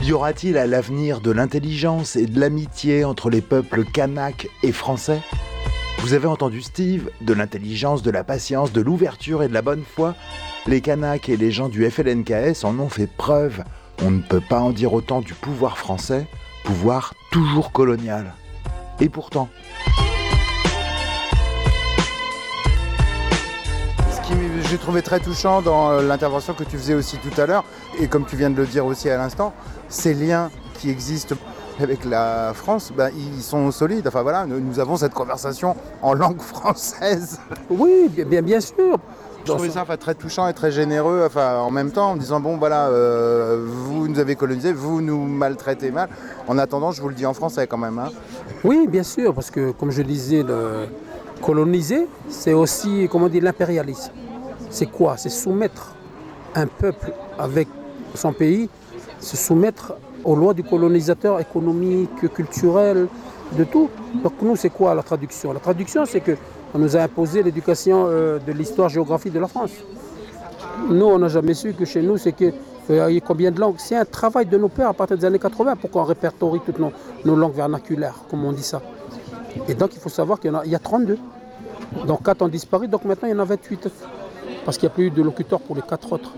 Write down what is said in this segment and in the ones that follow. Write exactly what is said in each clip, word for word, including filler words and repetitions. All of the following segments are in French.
Y aura-t-il à l'avenir de l'intelligence et de l'amitié entre les peuples kanaks et français ? Vous avez entendu Steve, de l'intelligence, de la patience, de l'ouverture et de la bonne foi. Les Kanaks et les gens du F L N K S en ont fait preuve. On ne peut pas en dire autant du pouvoir français, pouvoir toujours colonial. Et pourtant... Ce qui j'ai trouvé très touchant dans l'intervention que tu faisais aussi tout à l'heure, et comme tu viens de le dire aussi à l'instant, ces liens qui existent avec la France, ben, ils sont solides. Enfin voilà, nous, nous avons cette conversation en langue française. Oui, bien, bien sûr. Je trouvais ça enfin, très touchant et très généreux, enfin, en même temps, en disant bon voilà, euh, vous nous avez colonisés, vous nous maltraitez mal. En attendant, je vous le dis en français quand même. Hein. Oui, bien sûr, parce que comme je disais, le coloniser, c'est aussi, comment dire, l'impérialisme. C'est quoi? C'est soumettre un peuple avec son pays, se soumettre aux lois du colonisateur économique, culturel, de tout. Donc nous, c'est quoi la traduction? La traduction, c'est qu'on nous a imposé l'éducation euh, de l'histoire-géographie de la France. Nous, on n'a jamais su que chez nous, c'est qu'il euh, y a combien de langues. C'est un travail de nos pères à partir des années quatre-vingts pour qu'on répertorie toutes nos, nos langues vernaculaires, comme on dit ça. Et donc, il faut savoir qu'il y en a, il y a trente-deux. Donc quatre ont disparu, donc maintenant, il y en a vingt-huit. Parce qu'il n'y a plus eu de locuteurs pour les quatre autres.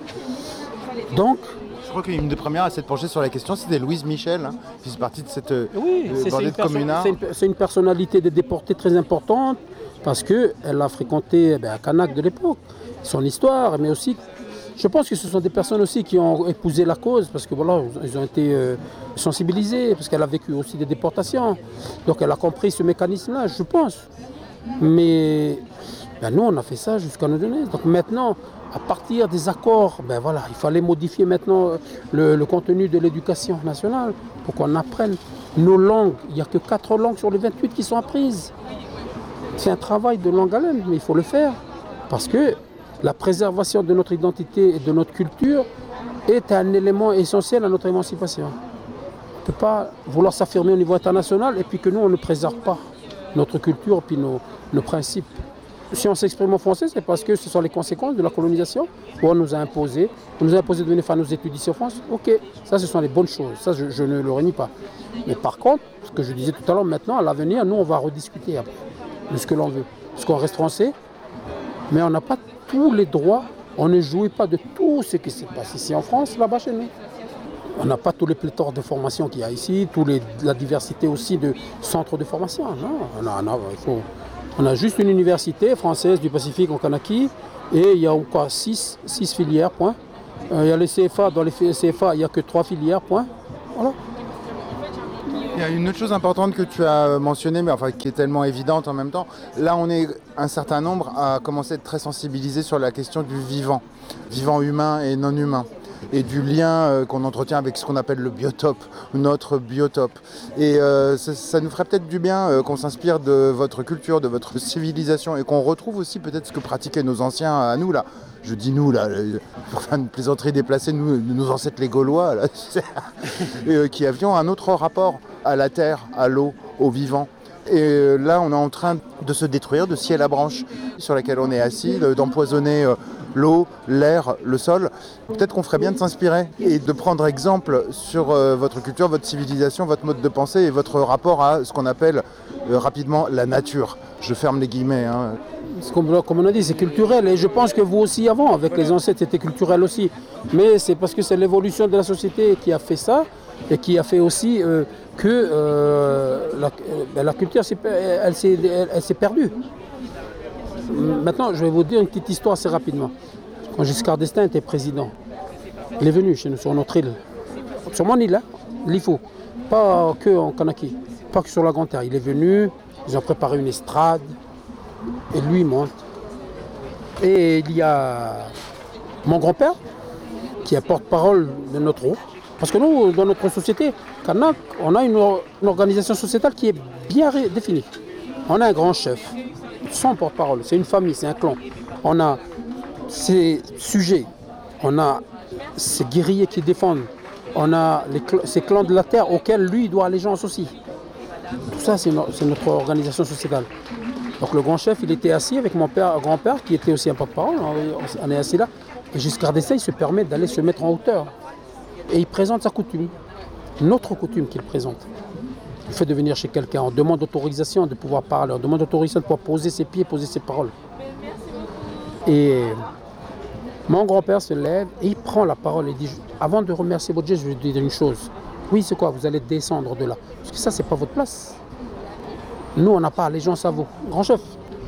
Donc... Je crois qu'une des premières à s'être penchée sur la question, c'était Louise Michel, hein, qui fait partie de cette oui, euh, bordée de communards. C'est une, c'est une personnalité de déportés très importante parce qu'elle a fréquenté ben, un Kanak de l'époque, son histoire, mais aussi, je pense que ce sont des personnes aussi qui ont épousé la cause parce que voilà, ils ont été euh, sensibilisés, parce qu'elle a vécu aussi des déportations. Donc elle a compris ce mécanisme-là, je pense. Mais ben, nous, on a fait ça jusqu'à nos données. Donc maintenant, à partir des accords, ben voilà, il fallait modifier maintenant le, le contenu de l'éducation nationale pour qu'on apprenne nos langues. Il n'y a que quatre langues sur les vingt-huit qui sont apprises. C'est un travail de longue haleine, mais il faut le faire parce que la préservation de notre identité et de notre culture est un élément essentiel à notre émancipation. On ne peut pas vouloir s'affirmer au niveau international et puis que nous, on ne préserve pas notre culture et puis nos, nos principes. Si on s'exprime en français, c'est parce que ce sont les conséquences de la colonisation où on nous a imposé. On nous a imposé de venir faire nos études ici en France. Ok, ça ce sont les bonnes choses, ça je, je ne le renie pas. Mais par contre, ce que je disais tout à l'heure, maintenant, à l'avenir, nous on va rediscuter après de ce que l'on veut. Parce qu'on reste français, mais on n'a pas tous les droits, on ne jouit pas de tout ce qui se passe ici en France, là-bas chez nous. On n'a pas tous les pléthores de formation qu'il y a ici, tous les, la diversité aussi de centres de formation. Non, on a, on a, il faut... On a juste une université française du Pacifique en Kanaki et il y a encore six, six filières, point. Euh, il y a les C F A, dans les C F A, il n'y a que trois filières, point. Voilà. Il y a une autre chose importante que tu as mentionnée, mais enfin qui est tellement évidente en même temps. Là, on est un certain nombre à commencer à être très sensibilisés sur la question du vivant, vivant humain et non humain, et du lien euh, qu'on entretient avec ce qu'on appelle le biotope, notre biotope. Et euh, ça, ça nous ferait peut-être du bien euh, qu'on s'inspire de votre culture, de votre civilisation, et qu'on retrouve aussi peut-être ce que pratiquaient nos anciens à nous, là. Je dis nous, là, pour faire une plaisanterie déplacée, nous, nos ancêtres les Gaulois, là, et, euh, qui avions un autre rapport à la terre, à l'eau, au vivant. Et là, on est en train de se détruire de ciel à branche sur laquelle on est assis, d'empoisonner euh, l'eau, l'air, le sol. Peut-être qu'on ferait bien de s'inspirer et de prendre exemple sur euh, votre culture, votre civilisation, votre mode de pensée et votre rapport à ce qu'on appelle euh, rapidement la nature. Je ferme les guillemets. Hein. Comme, comme on a dit, c'est culturel et je pense que vous aussi avant, avec les ancêtres, c'était culturel aussi. Mais c'est parce que c'est l'évolution de la société qui a fait ça et qui a fait aussi euh, que euh, la, euh, la culture elle, elle, s'est, elle, elle s'est perdue. Maintenant, je vais vous dire une petite histoire assez rapidement. Quand Giscard d'Estaing était président, il est venu chez nous sur notre île, sur mon île, hein, l'Ifo, pas que en Kanaki, pas que sur la Grande Terre. Il est venu, ils ont préparé une estrade, et lui il monte. Et il y a mon grand-père, qui est porte-parole de notre groupe. Parce que nous, dans notre société, Kanak, on a une, une organisation sociétale qui est bien ré- définie. On a un grand chef, son porte-parole, c'est une famille, c'est un clan. On a ses sujets, on a ses guerriers qui défendent, on a les cl- ces clans de la terre auxquels lui il doit allégeance aussi. Tout ça, c'est, no- c'est notre organisation sociétale. Donc le grand chef, il était assis avec mon père, grand-père, qui était aussi un porte-parole, on est assis là, et Giscard d'Estaing se permet d'aller se mettre en hauteur. Et il présente sa coutume. une autre coutume qu'il présente. Le fait de venir chez quelqu'un, on demande autorisation de pouvoir parler, on demande autorisation de pouvoir poser ses pieds, poser ses paroles. Et mon grand-père se lève et il prend la parole et dit, avant de remercier votre Dieu, je vais vous dire une chose. Oui, c'est quoi? Vous allez descendre de là. Parce que ça, c'est pas votre place. Nous, on n'a pas allégeance à vous. Grand chef.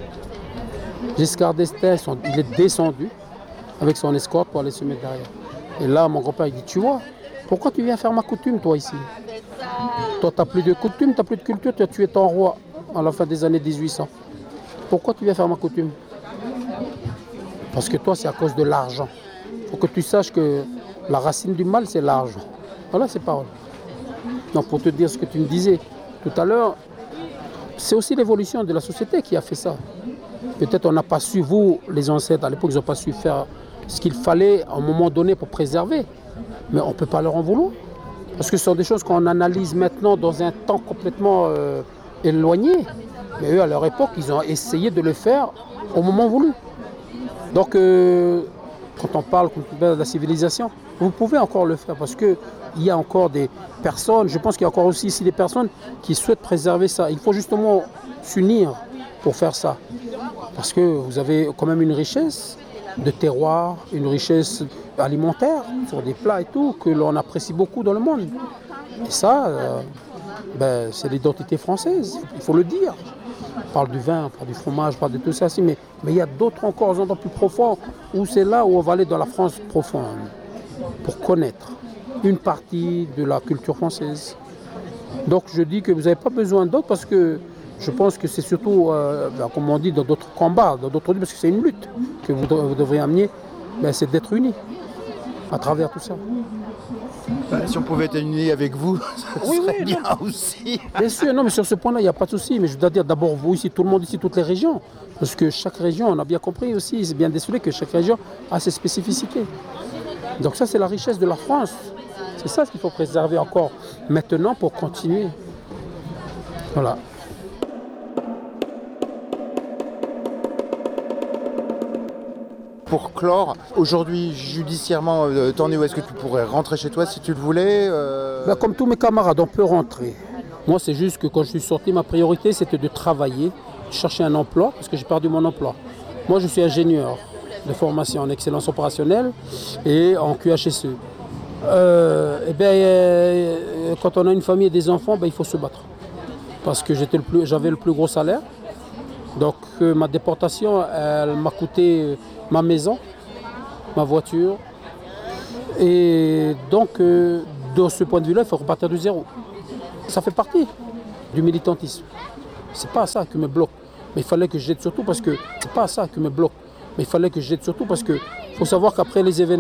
Giscard d'Estaing, il est descendu avec son escorte pour aller se mettre derrière. Et là, mon grand-père, il dit, tu vois, pourquoi tu viens faire ma coutume, toi, ici? Toi, tu n'as plus de coutume, tu n'as plus de culture, tu as tué ton roi à la fin des années mille huit cents. Pourquoi tu viens faire ma coutume? Parce que toi, c'est à cause de l'argent. Il faut que tu saches que la racine du mal, c'est l'argent. Voilà ces paroles. Donc, pour te dire ce que tu me disais tout à l'heure, c'est aussi l'évolution de la société qui a fait ça. Peut-être on n'a pas su, vous, les ancêtres, à l'époque, ils n'ont pas su faire ce qu'il fallait à un moment donné pour préserver. Mais on ne peut pas leur en vouloir. Parce que ce sont des choses qu'on analyse maintenant dans un temps complètement euh, éloigné. Mais eux, à leur époque, ils ont essayé de le faire au moment voulu. Donc, euh, quand on parle de la civilisation, vous pouvez encore le faire parce qu'il y a encore des personnes, je pense qu'il y a encore aussi ici des personnes qui souhaitent préserver ça. Il faut justement s'unir pour faire ça. Parce que vous avez quand même une richesse de terroir, une richesse alimentaire sur des plats et tout, que l'on apprécie beaucoup dans le monde. Et ça, euh, ben, c'est l'identité française, il faut le dire. On parle du vin, on parle du fromage, on parle de tout ça, mais, mais il y a d'autres encore endroits plus profonds où c'est là où on va aller dans la France profonde pour connaître une partie de la culture française. Donc je dis que vous n'avez pas besoin d'autres parce que je pense que c'est surtout, euh, ben, comme on dit, dans d'autres combats, dans d'autres luttes, parce que c'est une lutte que vous, vous devriez amener, ben, c'est d'être unis à travers tout ça. Bah, si on pouvait être unis avec vous, ça oui, serait oui, bien non. aussi. Bien sûr, non, mais sur ce point-là, il n'y a pas de souci. Mais je dois dire d'abord, vous ici, tout le monde ici, toutes les régions. Parce que chaque région, on a bien compris aussi, c'est bien décelé que chaque région a ses spécificités. Donc ça, c'est la richesse de la France. C'est ça qu'il faut préserver encore maintenant pour continuer. Voilà. Pour clore, aujourd'hui, judiciairement, euh, t'en es où? Est-ce que tu pourrais rentrer chez toi si tu le voulais euh... Ben, comme tous mes camarades, on peut rentrer. Moi, c'est juste que quand je suis sorti, ma priorité, c'était de travailler, de chercher un emploi, parce que j'ai perdu mon emploi. Moi, je suis ingénieur de formation en excellence opérationnelle et en Q H S E. Euh, et ben, euh, quand on a une famille et des enfants, ben, il faut se battre. Parce que j'étais le plus, j'avais le plus gros salaire. Donc euh, ma déportation, elle m'a coûté euh, ma maison, ma voiture. Et donc, euh, de ce point de vue-là, il faut repartir de zéro. Ça fait partie du militantisme. C'est pas ça qui me bloque. Mais il fallait que j'aide surtout parce que c'est pas ça qui me bloque. Mais il fallait que j'aide surtout parce que faut savoir qu'après les événements.